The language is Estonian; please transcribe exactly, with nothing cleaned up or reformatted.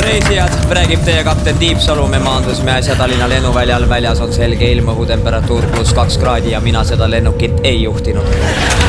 reisijad, räägib teie kapten Tiipsalu. Me maandusime äsja Tallinna lennuväljal. Väljas on selge ilm, õhutemperatuur pluss kaks kraadi ja mina seda lennukit ei juhtinud.